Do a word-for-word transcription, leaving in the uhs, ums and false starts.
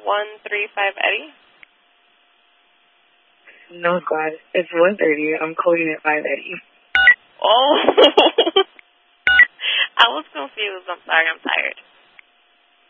one three five Eddie? No, God. It's one thirty. I'm calling at five Eddie. Oh. I was confused. I'm sorry. I'm tired.